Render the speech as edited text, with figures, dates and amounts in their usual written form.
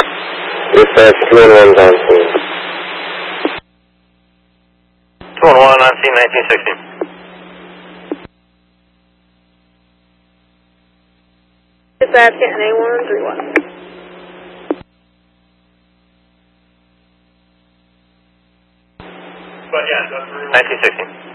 Dispatch 211 on scene. 211 on scene, 1960. Dispatch getting A131. 1960.